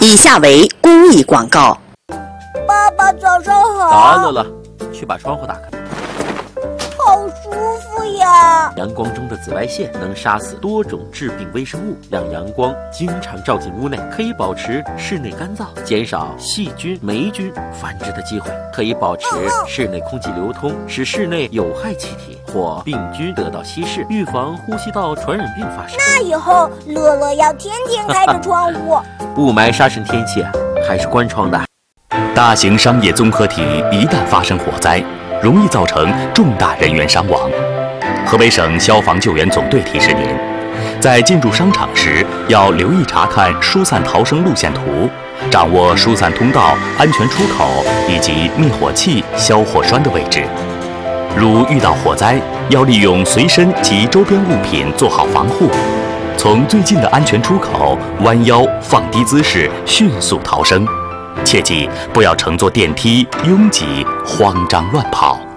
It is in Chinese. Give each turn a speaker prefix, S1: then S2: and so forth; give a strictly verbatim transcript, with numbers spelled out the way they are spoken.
S1: 以下为公益广告。
S2: 爸爸，早上好。
S3: 早安，乐乐，去把窗户打开。
S2: 好舒服呀！
S3: 阳光中的紫外线能杀死多种致病微生物，让阳光经常照进屋内，可以保持室内干燥，减少细菌、霉菌繁殖的机会，可以保持室内空气流通，使室内有害气体或病菌得到稀释，预防呼吸道传染病发生。
S2: 那以后乐乐要天天开着窗户。
S3: 雾霾沙尘天气啊，还是关窗的。
S4: 大型商业综合体一旦发生火灾，容易造成重大人员伤亡。河北省消防救援总队提示您，在进入商场时要留意查看疏散逃生路线图，掌握疏散通道、安全出口以及灭火器、消火栓的位置。如遇到火灾，要利用随身及周边物品做好防护，从最近的安全出口弯腰放低姿势迅速逃生。切记不要乘坐电梯拥挤、慌张乱跑。